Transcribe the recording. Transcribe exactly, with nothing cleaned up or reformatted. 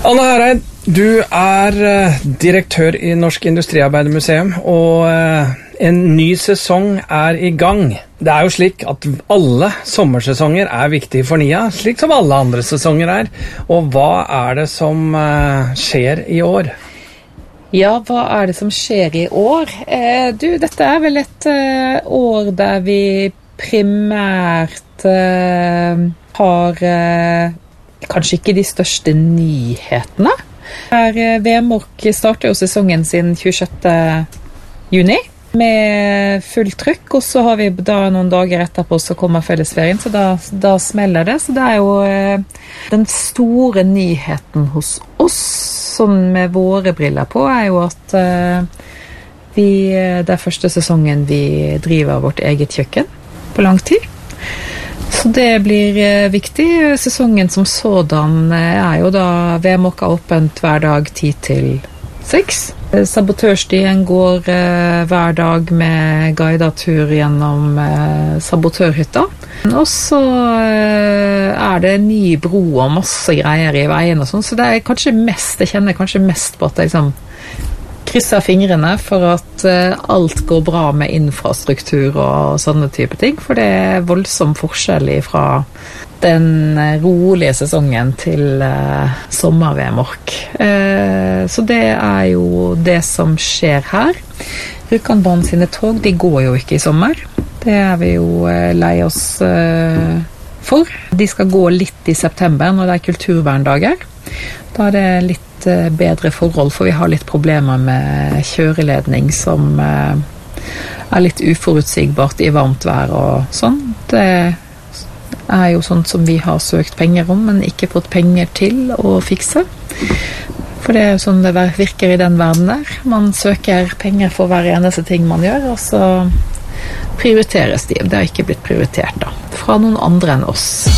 Anne Hereid, du er uh, direktør i Norsk Industriarbeidermuseum, og uh, en ny sesong er i gang. Det er jo slik at alle sommersesonger er viktige for N I A, slik som alle andre sesonger er. Og hva er det som uh, skjer i år? Ja, hva er det som skjer i år? Eh, du, dette er vel et uh, år der vi primært uh, har... Uh, kanskje ikke de største nyhetene. Her Vemork starter jo sesongen sin tjuesjette juni med fullt trykk, og så har vi da noen dager etterpå så kommer fellesferien, så da, da smeller det. Så det er jo eh, den store nyheten hos oss, sånn med våre briller på, er jo at eh, vi, det er første sesongen vi driver vårt eget kjøkken på lang tid. Så det blir eh, viktig. Sesongen som sådan eh, er jo da Vemork er åpent hver dag ti til seks. Sabotørstien går eh, hver dag med guidetur gjennom eh, sabotørhytta. Og så eh, er det ny bro og masse greier i veien og sånn, så det er kanskje mest, jeg kjenner kanskje mest på at jeg liksom krysser fingrene for at uh, alt går bra med infrastruktur og sånne type ting, for det er voldsom forskjell fra den rolige sesongen til uh, sommer-Vemork. Uh, så det er jo det som skjer her. Rjukanbanen sine tog, de går jo ikke i sommer. Det er vi jo uh, lei oss uh, for. De skal gå litt i september når det er kulturverndager. Da er det litt bedre forhold, for vi har litt problemer med kjøreledning som er litt uforutsigbart i varmt vær og sånn. Det er jo sånt som vi har søkt penger om, men ikke fått penger til å fikse. For det er jo sånn det virker i den verden der. Man søker penger for hver eneste ting man gjør, og så prioriteres de. Det har ikke blitt prioritert da, fra noen andre enn oss.